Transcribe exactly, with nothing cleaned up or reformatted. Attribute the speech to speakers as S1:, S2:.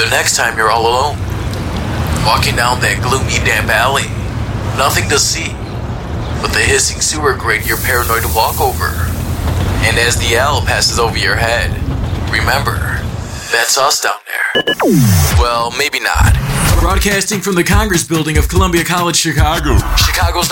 S1: next time you're all alone, walking down that gloomy, damp alley, nothing to see but the hissing sewer grate you're paranoid to walk over. And as the owl passes over your head, remember, that's us down there. Well, maybe not. Broadcasting from the Congress Building of Columbia College, Chicago, Chicago's